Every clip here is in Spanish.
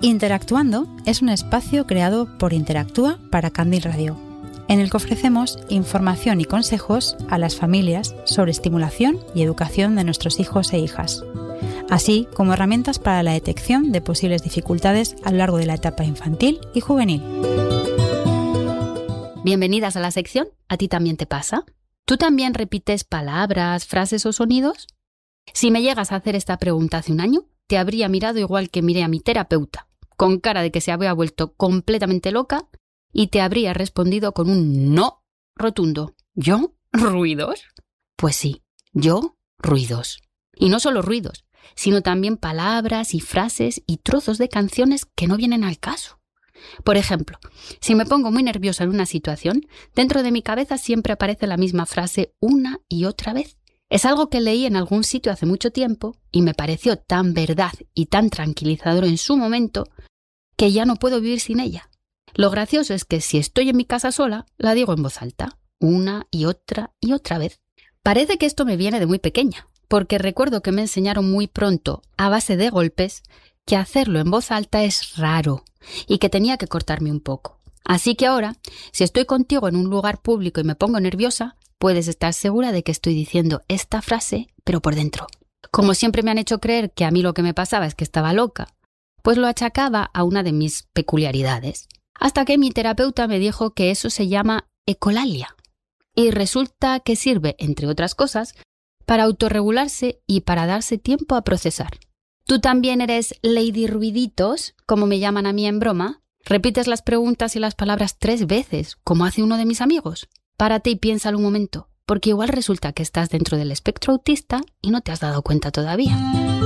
Interactuando es un espacio creado por Interactúa para Candil Radio, en el que ofrecemos información y consejos a las familias sobre estimulación y educación de nuestros hijos e hijas, así como herramientas para la detección de posibles dificultades a lo largo de la etapa infantil y juvenil. Bienvenidas a la sección ¿A ti también te pasa? ¿Tú también repites palabras, frases o sonidos? Si me llegas a hacer esta pregunta hace un año, te habría mirado igual que miré a mi terapeuta, con cara de que se había vuelto completamente loca, y te habría respondido con un no rotundo. ¿Yo? ¿Ruidos? Pues sí, yo, ruidos. Y no solo ruidos, sino también palabras y frases y trozos de canciones que no vienen al caso. Por ejemplo, si me pongo muy nerviosa en una situación, dentro de mi cabeza siempre aparece la misma frase una y otra vez. Es algo que leí en algún sitio hace mucho tiempo y me pareció tan verdad y tan tranquilizador en su momento que ya no puedo vivir sin ella. Lo gracioso es que si estoy en mi casa sola, la digo en voz alta, una y otra vez. Parece que esto me viene de muy pequeña, porque recuerdo que me enseñaron muy pronto, a base de golpes, que hacerlo en voz alta es raro y que tenía que cortarme un poco. Así que ahora, si estoy contigo en un lugar público y me pongo nerviosa, puedes estar segura de que estoy diciendo esta frase, pero por dentro. Como siempre me han hecho creer que a mí lo que me pasaba es que estaba loca, pues lo achacaba a una de mis peculiaridades. Hasta que mi terapeuta me dijo que eso se llama ecolalia. Y resulta que sirve, entre otras cosas, para autorregularse y para darse tiempo a procesar. ¿Tú también eres Lady Ruiditos, como me llaman a mí en broma? ¿Repites las preguntas y las palabras 3 veces, como hace uno de mis amigos? Párate y piénsalo un momento, porque igual resulta que estás dentro del espectro autista y no te has dado cuenta todavía.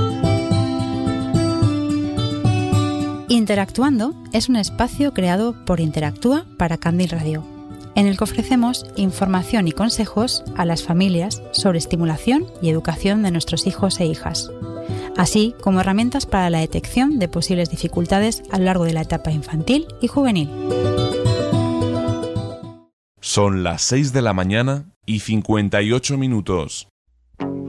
Interactuando es un espacio creado por Interactúa para Candil Radio, en el que ofrecemos información y consejos a las familias sobre estimulación y educación de nuestros hijos e hijas, así como herramientas para la detección de posibles dificultades a lo largo de la etapa infantil y juvenil. Son las 6 de la mañana y 58 minutos.